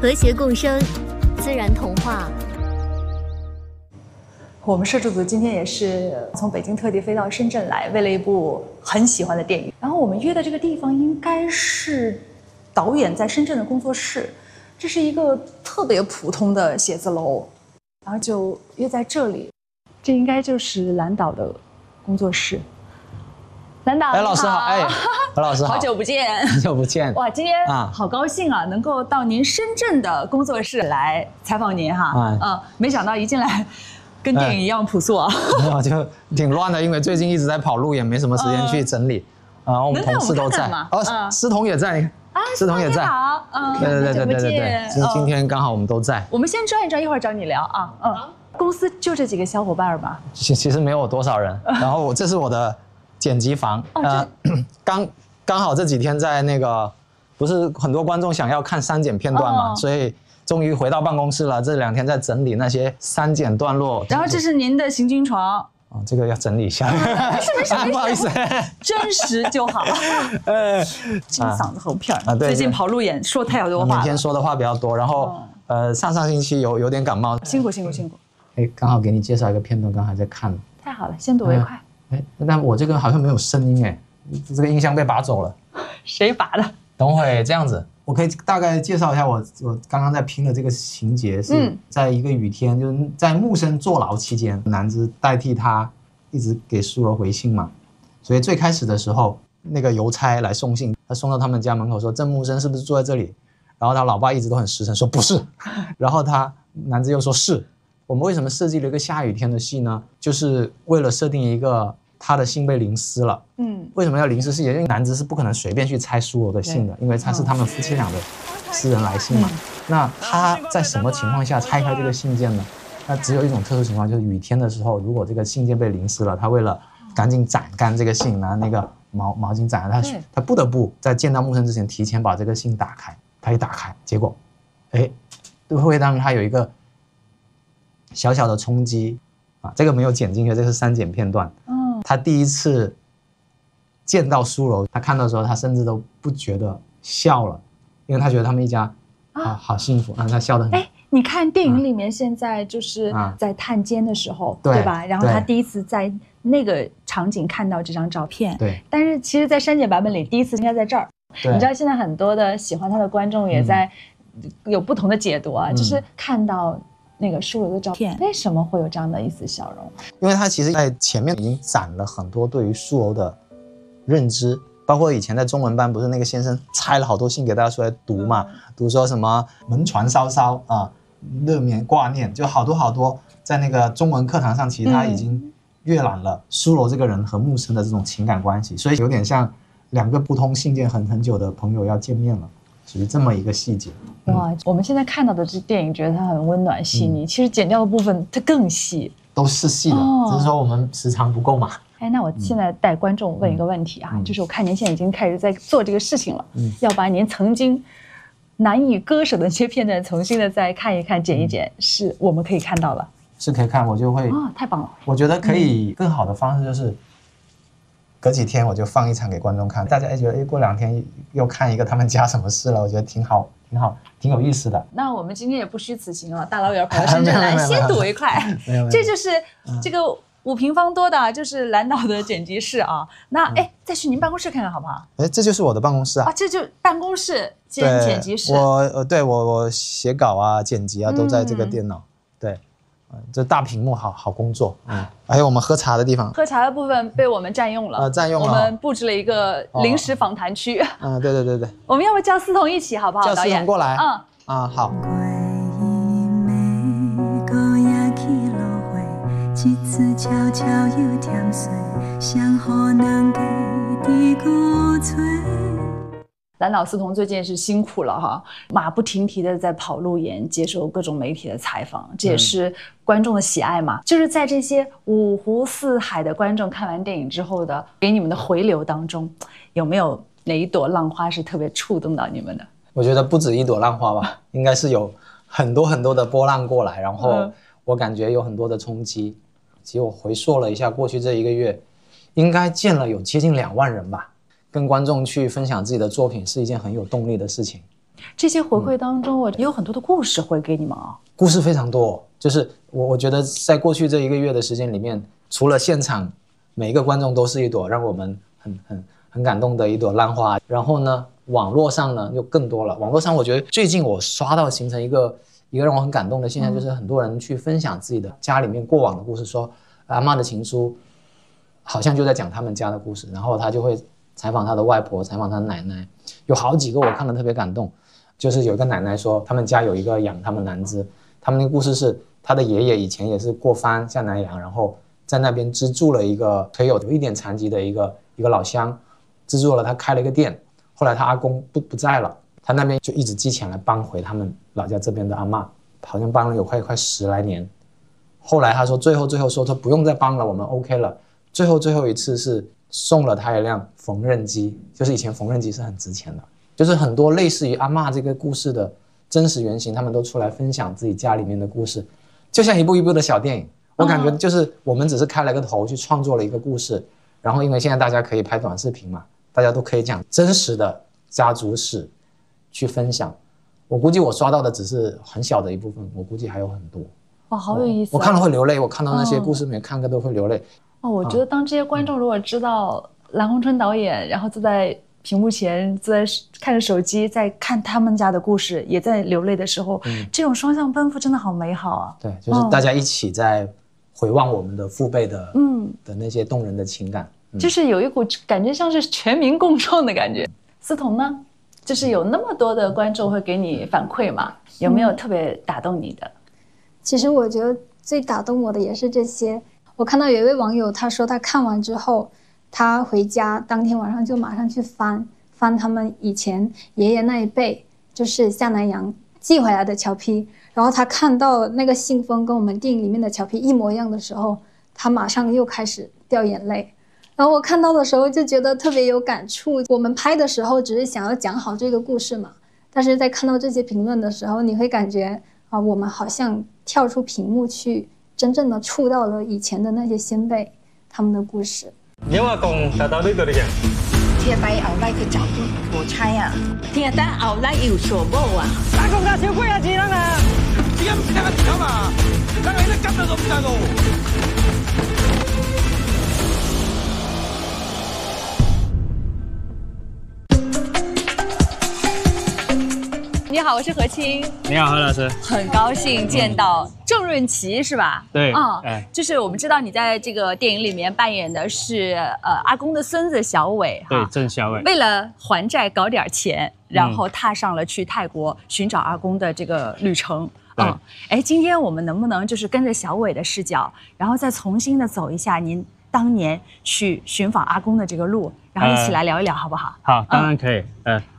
和谐共生，自然童话。 我们摄制组今天也是从北京特地飞到深圳来，为了一部很喜欢的电影。然后我们约的这个地方应该是导演在深圳的工作室，这是一个特别普通的写字楼，然后就约在这里。这应该就是蓝导的工作室。蓝导， 老师好，何老师好， 好久不见， 好久不见。 哇，今天好高兴啊，能够到您深圳的工作室来采访您哈。没想到一进来。跟电影一样朴素啊， 就挺乱的，因为最近一直在跑路，也没什么时间去整理。我们同事都在，思彤也在，思彤也在。 好， 对，今天刚好我们都在。 我们先转一转，一会儿找你聊啊。公司就这几个小伙伴吧？ 其实没有多少人。然后这是我的剪辑房，刚好这几天在那个，不是很多观众想要看删减片段嘛，所以。终于回到办公室了，这2天在整理那些删减段落。 然后这是您的行军床， 这个要整理一下。不好意思， 真实就好。金嗓子喉片对， 最近跑路演说太多话， 每天说的话比较多，然后上星期有点感冒， 辛苦。 刚好给你介绍一个片段，刚才在看。 太好了，先睹为快。 但我这个好像没有声音这个音箱被拔走了。 谁拔的？ 等会这样子。我可以大概介绍一下我刚刚在拼的这个情节是在一个雨天，就是在木生坐牢期间，男子代替他一直给苏柔回信嘛，所以最开始的时候，那个邮差来送信，他送到他们家门口说郑木生是不是住在这里，然后他老爸一直都很实诚说不是，然后男子又说是。我们为什么设计了一个下雨天的戏呢？就是为了设定一个他的信被淋湿了。为什么要淋湿细节？因为男子是不可能随便去拆苏柔的信的，因为他是他们夫妻俩的私人来信嘛。那他在什么情况下拆开这个信件呢？那只有一种特殊情况，就是雨天的时候，如果这个信件被淋湿了，他为了赶紧攒干这个信，拿那个毛巾攒，他不得不在见到木生之前提前把这个信打开。他一打开，结果，都会让他有一个小小的冲击啊。这个没有剪进去，这是删减片段。他第一次见到苏柔，他看到的时候，他甚至都不觉得笑了，因为他觉得他们一家好幸福啊，他笑得很。 你看电影里面现在就是在探监的时候，对吧？然后他第一次在那个场景看到这张照片， 对。 但是其实，在删减版本里，第一次应该在这儿。你知道现在很多的喜欢他的观众也在有不同的解读啊，就是看到。那个苏柔的照片，为什么会有这样的一丝笑容？ 因为他其实在前面已经攒了很多对于苏柔的认知，包括以前在中文班不是那个先生拆了好多信给大家出来读嘛，读说什么门船烧烧啊，热眠挂念，就好多在那个中文课堂上，其实他已经阅览了苏柔这个人和木生的这种情感关系，所以有点像2个不通信件很久的朋友要见面了。属于这么一个细节。 哇，我们现在看到的这电影，觉得它很温暖细腻，其实剪掉的部分它更细， 都是细的，只是说我们时长不够嘛。 那我现在带观众问一个问题就是我看您现在已经开始在做这个事情了，要把您曾经难以割舍的那些片段重新的再看一看、剪一剪，是我们可以看到了， 是可以看，我就会太棒了。我觉得可以更好的方式就是。隔几天我就放一场给观众看，大家觉得过2天又看一个他们家什么事了，我觉得挺好，挺有意思的。 那我们今天也不虚此行了，大老远跑到深圳来，先睹为快。这就是这个5平方多的，就是蓝导的剪辑室啊。那再去您办公室看看好不好？ 这就是我的办公室啊。 这就办公室兼剪辑室。 我写稿啊、剪辑啊都在这个电脑。对。这大屏幕好工作，还有我们喝茶的地方， 喝茶的部分被我们占用了，我们布置了一个临时访谈区。 对， 我们要不叫思彤一起好不好？ 叫思彤过来。好。 蓝导思彤最近是辛苦了哈，马不停蹄的在跑路演，接受各种媒体的采访，这也是观众的喜爱嘛。就是在这些5湖4海的观众看完电影之后的给你们的回流当中，有没有哪一朵浪花是特别触动到你们的？ 我觉得不止一朵浪花吧，应该是有很多的波浪过来，然后我感觉有很多的冲击。其实我回溯了一下过去这1个月，应该见了有接近2万人吧。跟观众去分享自己的作品是一件很有动力的事情。 这些回馈当中，也有很多的故事回给你们啊。 故事非常多，就是我觉得在过去这1个月的时间里面，除了现场每一个观众都是一朵让我们很感动的一朵浪花，然后呢，网络上呢就更多了。网络上我觉得最近我刷到形成一个让我很感动的现象，就是很多人去分享自己的家里面过往的故事，说阿嬷的情书好像就在讲他们家的故事，然后他就会采访他的外婆，采访他的奶奶，有好几个我看了特别感动。就是有一个奶奶说他们家有一个养他们男子，他们那个故事是他的爷爷以前也是过番下南洋，然后在那边资助了一个腿有一点残疾的一个老乡，资助了他开了一个店，后来他阿公不在了，他那边就一直寄钱来帮回他们老家这边的阿嬷，好像帮了有快10来年。后来他说最后说他不用再帮了，我们 OK 了。最后一次是送了他一辆缝纫机，就是以前缝纫机是很值钱的，就是很多类似于阿嬷这个故事的真实原型，他们都出来分享自己家里面的故事，就像一部一部的小电影。我感觉就是我们只是开了个头去创作了一个故事，然后因为现在大家可以拍短视频嘛，大家都可以讲真实的家族史去分享。我估计我刷到的只是很小的一部分，我估计还有很多。 哇，好有意思！ 我看了会流泪，我看到那些故事没看过都会流泪。 我觉得当这些观众如果知道蓝洪春导演，然后坐在屏幕前，坐在看着手机，在看他们家的故事，也在流泪的时候，这种双向奔赴真的好美好啊！ 对，就是大家一起在回望我们的父辈的那些动人的情感， 就是有一股感觉像是全民共创的感觉。思彤呢，就是有那么多的观众会给你反馈嘛，有没有特别打动你的？ 其实我觉得最打动我的也是这些。我看到有一位网友，他说他看完之后，他回家当天晚上就马上去翻他们以前爷爷那一辈，就是下南洋寄回来的侨批，然后他看到那个信封跟我们电影里面的侨批一模一样的时候，他马上又开始掉眼泪。然后我看到的时候就觉得特别有感触。我们拍的时候只是想要讲好这个故事嘛，但是在看到这些评论的时候，你会感觉我们好像跳出屏幕去真正的触到了以前的那些先辈他们的故事。 你話講達到呢度嚟嘅， 聽帶後來佢找到無差啊，聽帶後來有傻某啊， 打工價少幾啊錢啊？點解唔得個錢啊？等你都金到咁大路。 你好，我是何清。 你好，何老師。 很高興見到鄭潤琪，是吧？ 對， 就是我們知道你在這個電影裡面扮演的是阿公的孫子小偉， 對，鄭小偉。 為了還債搞點錢，然後踏上了去泰國尋找阿公的這個旅程。今天我們能不能就是跟着小偉的視角，然後再重新的走一下您當年去尋訪阿公的這個路，然後一起來聊一聊，好不好？ 好，當然可以。